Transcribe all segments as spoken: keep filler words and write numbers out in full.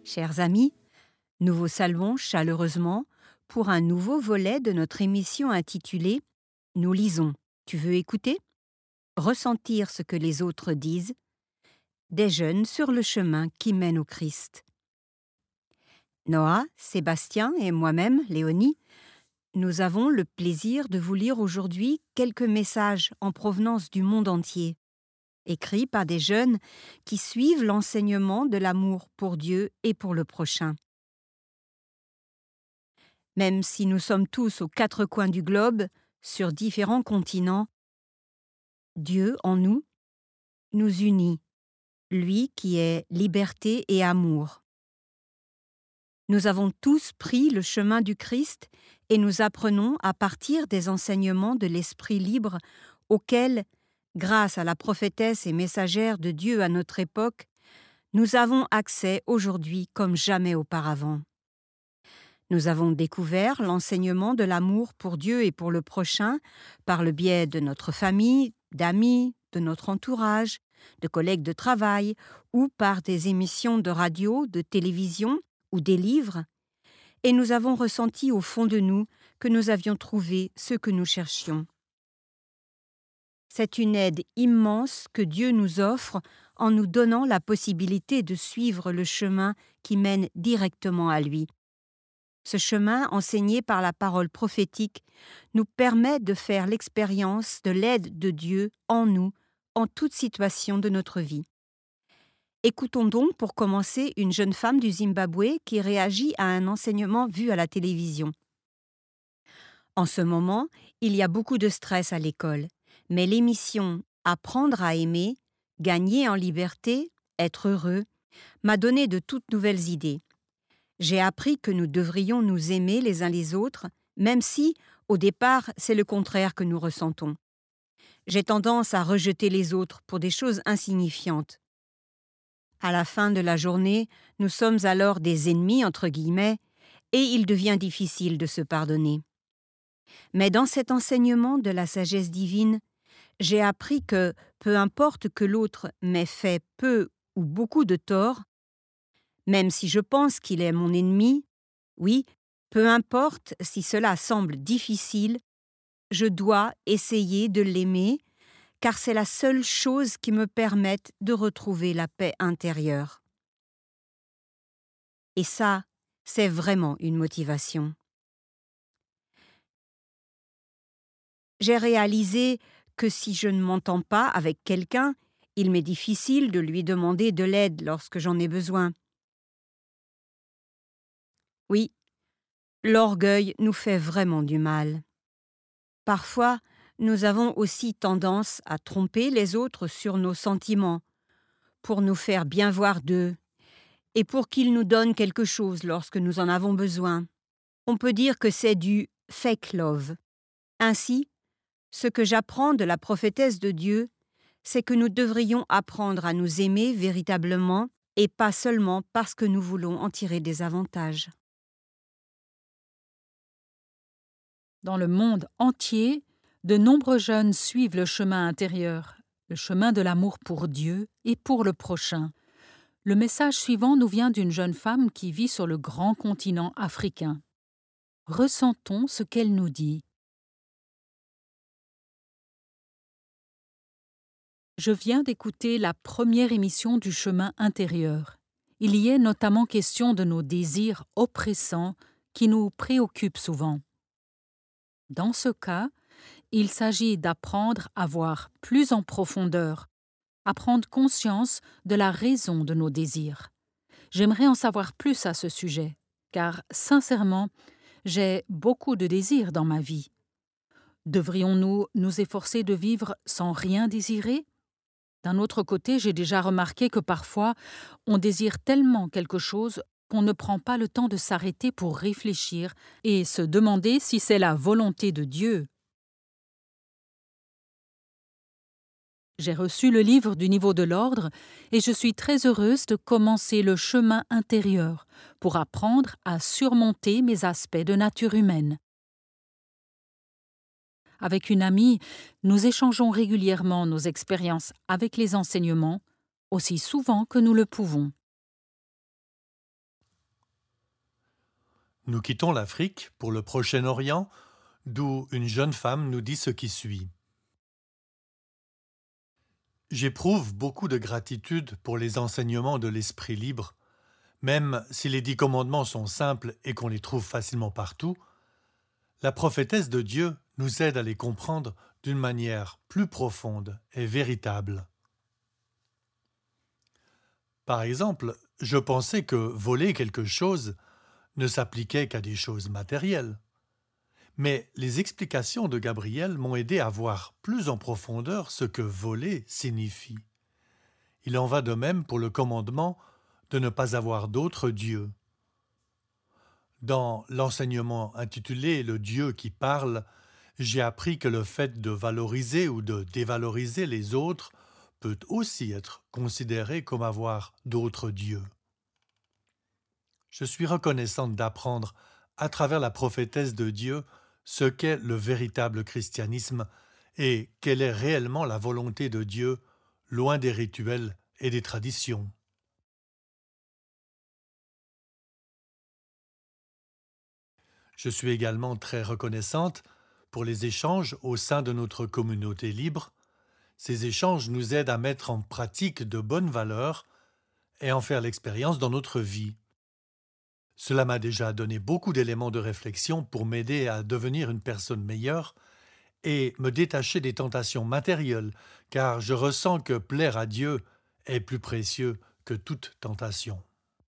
Chers amis, nous vous saluons chaleureusement pour un nouveau volet de notre émission intitulée « Nous lisons ». Tu veux écouter? Ressentir ce que les autres disent. Des jeunes sur le chemin qui mène au Christ. Noah, Sébastien et moi-même, Léonie, nous avons le plaisir de vous lire aujourd'hui quelques messages en provenance du monde entier, écrits par des jeunes qui suivent l'enseignement de l'amour pour Dieu et pour le prochain. Même si nous sommes tous aux quatre coins du globe, sur différents continents, Dieu en nous nous unit, lui qui est liberté et amour. Nous avons tous pris le chemin du Christ et nous apprenons à partir des enseignements de l'Esprit libre auxquels, grâce à la prophétesse et messagère de Dieu à notre époque, nous avons accès aujourd'hui comme jamais auparavant. Nous avons découvert l'enseignement de l'amour pour Dieu et pour le prochain par le biais de notre famille, d'amis, de notre entourage, de collègues de travail ou par des émissions de radio, de télévision ou des livres, et nous avons ressenti au fond de nous que nous avions trouvé ce que nous cherchions. C'est une aide immense que Dieu nous offre en nous donnant la possibilité de suivre le chemin qui mène directement à lui. Ce chemin, enseigné par la parole prophétique, nous permet de faire l'expérience de l'aide de Dieu en nous, en toute situation de notre vie. Écoutons donc pour commencer une jeune femme du Zimbabwe qui réagit à un enseignement vu à la télévision. En ce moment, il y a beaucoup de stress à l'école, mais l'émission « Apprendre à aimer »,« Gagner en liberté »,« Être heureux » m'a donné de toutes nouvelles idées. J'ai appris que nous devrions nous aimer les uns les autres, même si, au départ, c'est le contraire que nous ressentons. J'ai tendance à rejeter les autres pour des choses insignifiantes. À la fin de la journée, nous sommes alors des ennemis, entre guillemets, et il devient difficile de se pardonner. Mais dans cet enseignement de la sagesse divine, j'ai appris que, peu importe que l'autre m'ait fait peu ou beaucoup de tort, même si je pense qu'il est mon ennemi, oui, peu importe si cela semble difficile, je dois essayer de l'aimer, car c'est la seule chose qui me permette de retrouver la paix intérieure. Et ça, c'est vraiment une motivation. J'ai réalisé que si je ne m'entends pas avec quelqu'un, il m'est difficile de lui demander de l'aide lorsque j'en ai besoin. Oui, l'orgueil nous fait vraiment du mal. Parfois, nous avons aussi tendance à tromper les autres sur nos sentiments, pour nous faire bien voir d'eux, et pour qu'ils nous donnent quelque chose lorsque nous en avons besoin. On peut dire que c'est du « fake love ». Ainsi, ce que j'apprends de la prophétesse de Dieu, c'est que nous devrions apprendre à nous aimer véritablement et pas seulement parce que nous voulons en tirer des avantages. Dans le monde entier, de nombreux jeunes suivent le chemin intérieur, le chemin de l'amour pour Dieu et pour le prochain. Le message suivant nous vient d'une jeune femme qui vit sur le grand continent africain. Ressentons ce qu'elle nous dit. Je viens d'écouter la première émission du chemin intérieur. Il y est notamment question de nos désirs oppressants qui nous préoccupent souvent. Dans ce cas, il s'agit d'apprendre à voir plus en profondeur, à prendre conscience de la raison de nos désirs. J'aimerais en savoir plus à ce sujet, car, sincèrement, j'ai beaucoup de désirs dans ma vie. Devrions-nous nous efforcer de vivre sans rien désirer? D'un autre côté, j'ai déjà remarqué que parfois, on désire tellement quelque chose qu'on ne prend pas le temps de s'arrêter pour réfléchir et se demander si c'est la volonté de Dieu. J'ai reçu le livre du niveau de l'ordre et je suis très heureuse de commencer le chemin intérieur pour apprendre à surmonter mes aspects de nature humaine. Avec une amie, nous échangeons régulièrement nos expériences avec les enseignements, aussi souvent que nous le pouvons. Nous quittons l'Afrique pour le Proche-Orient, d'où une jeune femme nous dit ce qui suit. J'éprouve beaucoup de gratitude pour les enseignements de l'Esprit libre. Même si les dix commandements sont simples et qu'on les trouve facilement partout, la prophétesse de Dieu nous aide à les comprendre d'une manière plus profonde et véritable. Par exemple, je pensais que voler quelque chose ne s'appliquait qu'à des choses matérielles. Mais les explications de Gabriel m'ont aidé à voir plus en profondeur ce que voler signifie. Il en va de même pour le commandement de ne pas avoir d'autre Dieu. Dans l'enseignement intitulé « Le Dieu qui parle », j'ai appris que le fait de valoriser ou de dévaloriser les autres peut aussi être considéré comme avoir d'autres dieux. Je suis reconnaissante d'apprendre, à travers la prophétesse de Dieu, ce qu'est le véritable christianisme et quelle est réellement la volonté de Dieu, loin des rituels et des traditions. Je suis également très reconnaissante pour les échanges au sein de notre communauté libre. Ces échanges nous aident à mettre en pratique de bonnes valeurs et en faire l'expérience dans notre vie. Cela m'a déjà donné beaucoup d'éléments de réflexion pour m'aider à devenir une personne meilleure et me détacher des tentations matérielles, car je ressens que plaire à Dieu est plus précieux que toute tentation.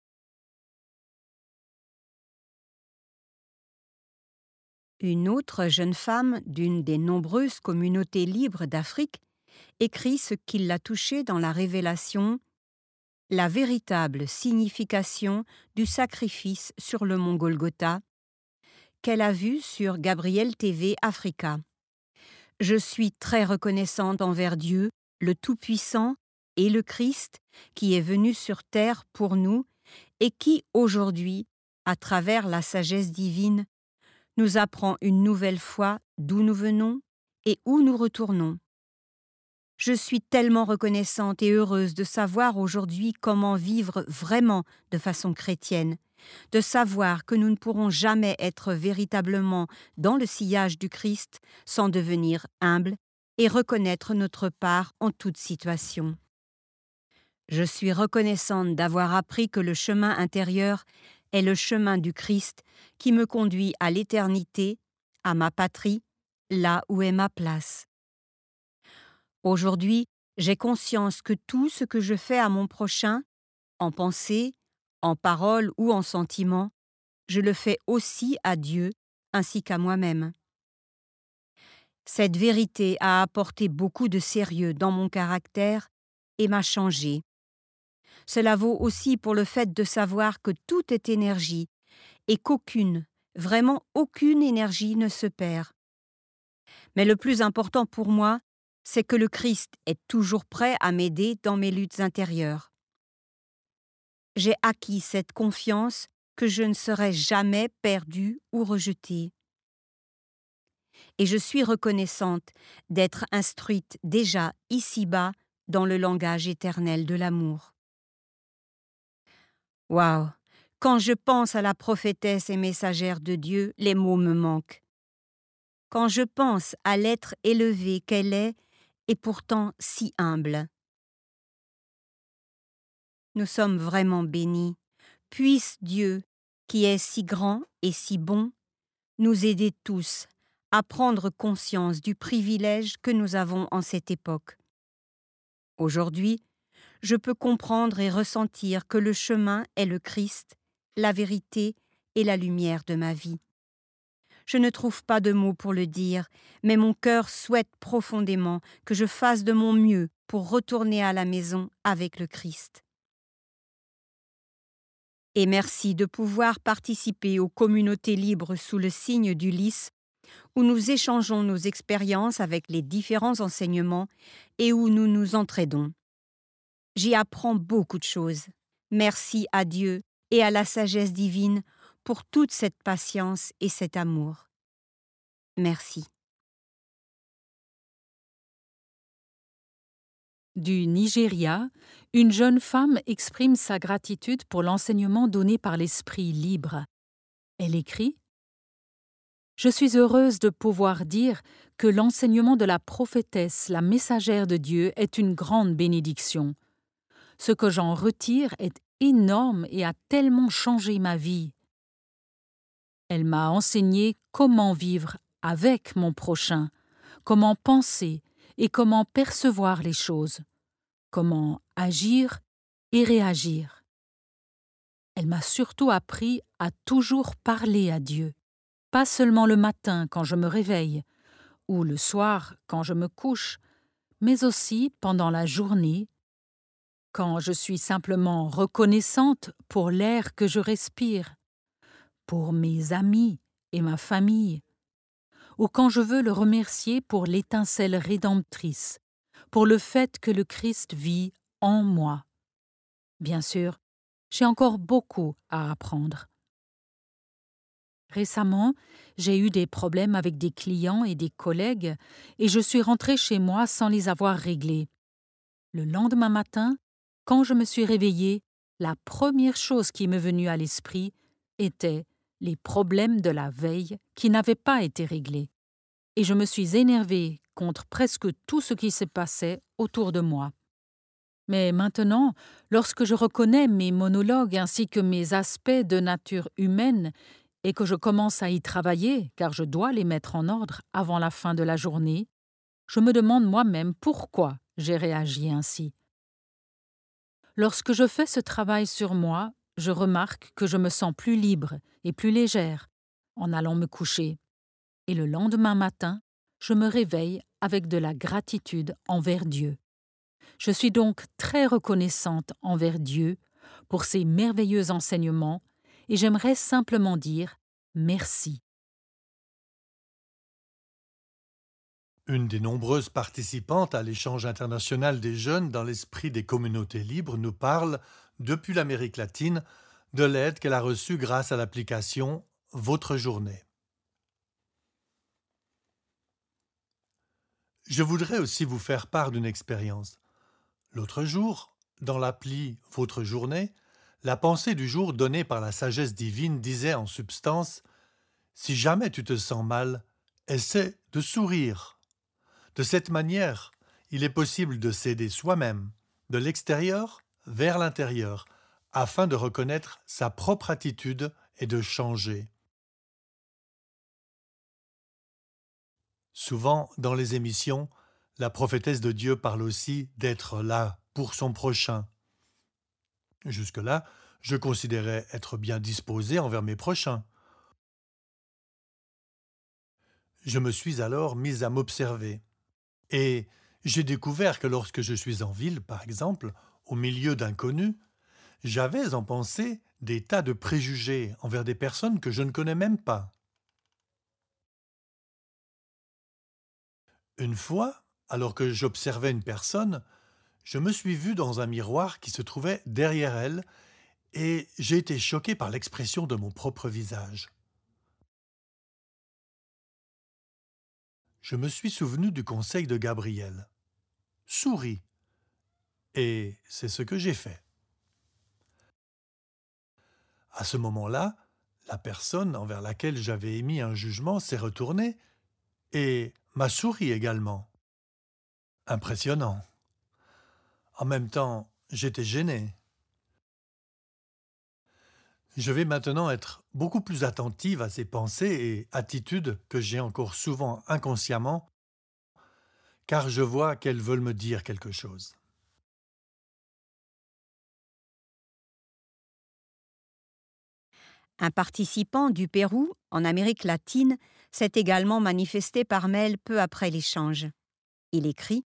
Une autre jeune femme d'une des nombreuses communautés libres d'Afrique écrit ce qui l'a touchée dans la révélation « La véritable signification du sacrifice sur le mont Golgotha » qu'elle a vue sur Gabriel T V Africa. Je suis très reconnaissante envers Dieu, le Tout-Puissant, et le Christ qui est venu sur terre pour nous et qui, aujourd'hui, à travers la sagesse divine, nous apprend une nouvelle fois d'où nous venons et où nous retournons. Je suis tellement reconnaissante et heureuse de savoir aujourd'hui comment vivre vraiment de façon chrétienne, de savoir que nous ne pourrons jamais être véritablement dans le sillage du Christ sans devenir humbles et reconnaître notre part en toute situation. Je suis reconnaissante d'avoir appris que le chemin intérieur est le chemin du Christ qui me conduit à l'éternité, à ma patrie, là où est ma place. Aujourd'hui, j'ai conscience que tout ce que je fais à mon prochain, en pensée, en parole ou en sentiment, je le fais aussi à Dieu ainsi qu'à moi-même. Cette vérité a apporté beaucoup de sérieux dans mon caractère et m'a changé. Cela vaut aussi pour le fait de savoir que tout est énergie et qu'aucune, vraiment aucune énergie ne se perd. Mais le plus important pour moi, c'est que le Christ est toujours prêt à m'aider dans mes luttes intérieures. J'ai acquis cette confiance que je ne serai jamais perdue ou rejetée. Et je suis reconnaissante d'être instruite déjà ici-bas dans le langage éternel de l'amour. Waouh! Quand je pense à la prophétesse et messagère de Dieu, les mots me manquent. Quand je pense à l'être élevé qu'elle est et pourtant si humble. Nous sommes vraiment bénis. Puisse Dieu, qui est si grand et si bon, nous aider tous à prendre conscience du privilège que nous avons en cette époque. Aujourd'hui, je peux comprendre et ressentir que le chemin est le Christ, la vérité et la lumière de ma vie. Je ne trouve pas de mots pour le dire, mais mon cœur souhaite profondément que je fasse de mon mieux pour retourner à la maison avec le Christ. Et merci de pouvoir participer aux communautés libres sous le signe d'Ulysse, où nous échangeons nos expériences avec les différents enseignements et où nous nous entraidons. J'y apprends beaucoup de choses. Merci à Dieu et à la sagesse divine pour toute cette patience et cet amour. Merci. Du Nigeria, une jeune femme exprime sa gratitude pour l'enseignement donné par l'Esprit libre. Elle écrit « Je suis heureuse de pouvoir dire que l'enseignement de la prophétesse, la messagère de Dieu, est une grande bénédiction. Ce que j'en retire est énorme et a tellement changé ma vie. Elle m'a enseigné comment vivre avec mon prochain, comment penser et comment percevoir les choses, comment agir et réagir. Elle m'a surtout appris à toujours parler à Dieu, pas seulement le matin quand je me réveille, ou le soir quand je me couche, mais aussi pendant la journée, quand je suis simplement reconnaissante pour l'air que je respire, pour mes amis et ma famille, ou quand je veux le remercier pour l'étincelle rédemptrice, pour le fait que le Christ vit en moi. Bien sûr, j'ai encore beaucoup à apprendre. Récemment, j'ai eu des problèmes avec des clients et des collègues et je suis rentrée chez moi sans les avoir réglés. Le lendemain matin, quand je me suis réveillée, la première chose qui m'est venue à l'esprit était les problèmes de la veille qui n'avaient pas été réglés. Et je me suis énervée contre presque tout ce qui se passait autour de moi. Mais maintenant, lorsque je reconnais mes monologues ainsi que mes aspects de nature humaine et que je commence à y travailler, car je dois les mettre en ordre avant la fin de la journée, je me demande moi-même pourquoi j'ai réagi ainsi. Lorsque je fais ce travail sur moi, je remarque que je me sens plus libre et plus légère en allant me coucher. Et le lendemain matin, je me réveille avec de la gratitude envers Dieu. Je suis donc très reconnaissante envers Dieu pour ses merveilleux enseignements et j'aimerais simplement dire merci. Une des nombreuses participantes à l'échange international des jeunes dans l'esprit des communautés libres nous parle, depuis l'Amérique latine, de l'aide qu'elle a reçue grâce à l'application Votre journée. Je voudrais aussi vous faire part d'une expérience. L'autre jour, dans l'appli Votre journée, la pensée du jour donnée par la sagesse divine disait en substance « Si jamais tu te sens mal, essaie de sourire ». De cette manière, il est possible de s'aider soi-même, de l'extérieur vers l'intérieur, afin de reconnaître sa propre attitude et de changer. Souvent, dans les émissions, la prophétesse de Dieu parle aussi d'être là pour son prochain. Jusque-là, je considérais être bien disposé envers mes prochains. Je me suis alors mis à m'observer. Et j'ai découvert que lorsque je suis en ville, par exemple, au milieu d'inconnus, j'avais en pensée des tas de préjugés envers des personnes que je ne connais même pas. Une fois, alors que j'observais une personne, je me suis vu dans un miroir qui se trouvait derrière elle et j'ai été choqué par l'expression de mon propre visage. Je me suis souvenu du conseil de Gabriel. Souris. Et c'est ce que j'ai fait. À ce moment-là, la personne envers laquelle j'avais émis un jugement s'est retournée et m'a souri également. Impressionnant. En même temps, j'étais gêné. Je vais maintenant être beaucoup plus attentive à ces pensées et attitudes que j'ai encore souvent inconsciemment, car je vois qu'elles veulent me dire quelque chose. Un participant du Pérou, en Amérique latine, s'est également manifesté par mail peu après l'échange. Il écrit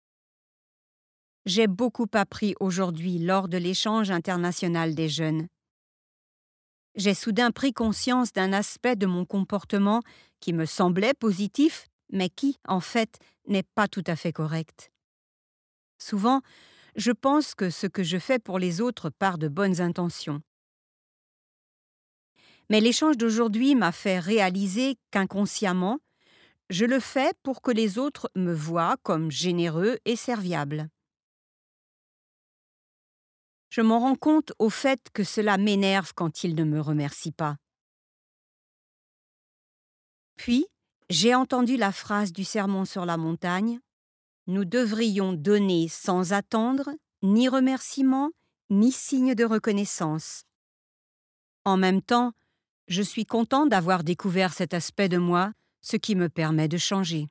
« J'ai beaucoup appris aujourd'hui lors de l'échange international des jeunes. J'ai soudain pris conscience d'un aspect de mon comportement qui me semblait positif, mais qui, en fait, n'est pas tout à fait correct. Souvent, je pense que ce que je fais pour les autres part de bonnes intentions. Mais l'échange d'aujourd'hui m'a fait réaliser qu'inconsciemment, je le fais pour que les autres me voient comme généreux et serviable. Je m'en rends compte au fait que cela m'énerve quand ils ne me remercient pas. Puis, j'ai entendu la phrase du Sermon sur la montagne « Nous devrions donner sans attendre, ni remerciement, ni signe de reconnaissance. » En même temps, je suis content d'avoir découvert cet aspect de moi, ce qui me permet de changer.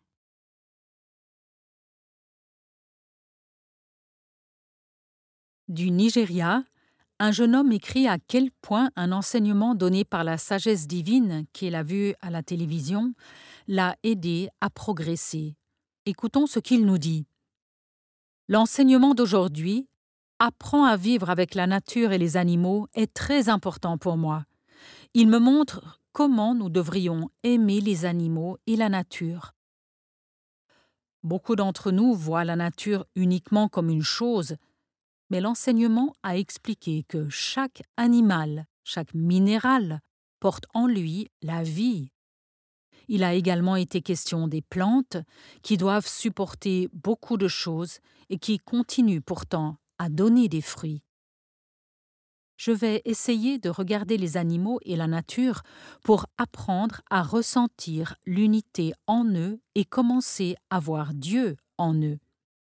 Du Nigeria, un jeune homme écrit à quel point un enseignement donné par la sagesse divine qu'il a vu à la télévision l'a aidé à progresser. Écoutons ce qu'il nous dit. L'enseignement d'aujourd'hui, apprend à vivre avec la nature et les animaux, est très important pour moi. Il me montre comment nous devrions aimer les animaux et la nature. Beaucoup d'entre nous voient la nature uniquement comme une chose, mais l'enseignement a expliqué que chaque animal, chaque minéral, porte en lui la vie. Il a également été question des plantes qui doivent supporter beaucoup de choses et qui continuent pourtant à donner des fruits. Je vais essayer de regarder les animaux et la nature pour apprendre à ressentir l'unité en eux et commencer à voir Dieu en eux.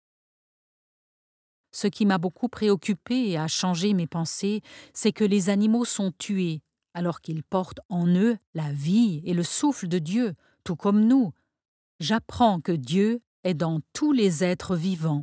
Ce qui m'a beaucoup préoccupé et a changé mes pensées, c'est que les animaux sont tués, alors qu'ils portent en eux la vie et le souffle de Dieu, tout comme nous. J'apprends que Dieu est dans tous les êtres vivants.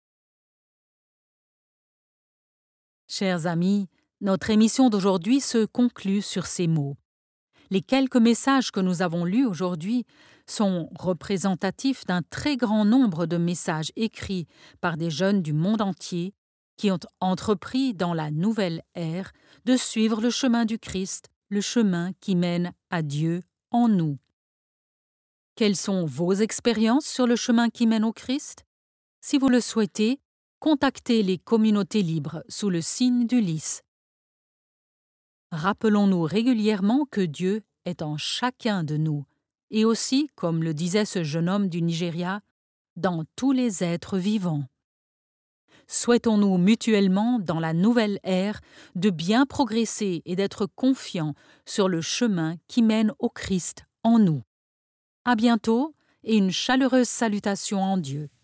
Chers amis, notre émission d'aujourd'hui se conclut sur ces mots. Les quelques messages que nous avons lus aujourd'hui sont représentatifs d'un très grand nombre de messages écrits par des jeunes du monde entier qui ont entrepris dans la nouvelle ère de suivre le chemin du Christ, le chemin qui mène à Dieu en nous. Quelles sont vos expériences sur le chemin qui mène au Christ? Si vous le souhaitez, contactez les communautés libres sous le signe du lys. Rappelons-nous régulièrement que Dieu est en chacun de nous, et aussi, comme le disait ce jeune homme du Nigeria, dans tous les êtres vivants. Souhaitons-nous mutuellement, dans la nouvelle ère, de bien progresser et d'être confiants sur le chemin qui mène au Christ en nous. À bientôt et une chaleureuse salutation en Dieu.